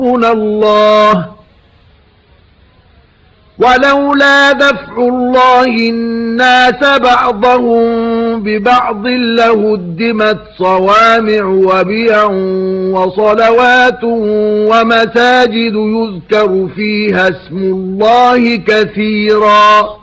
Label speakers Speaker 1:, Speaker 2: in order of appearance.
Speaker 1: الله ولولا دفع الله الناس بعضهم ببعض لهدمت صوامع وبيع وصلوات ومساجد يذكر فيها اسم الله كثيرا